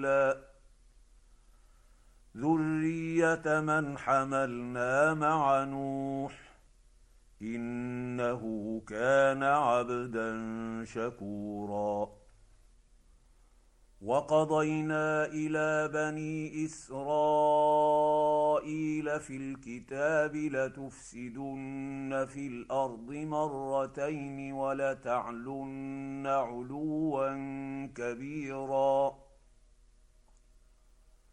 سبيلا ذريه من حملنا مع نوح انه كان عبدا شكورا وقضينا الى بني اسرائيل في الكتاب لتفسدن في الارض مرتين ولتعلن علوا كبيرا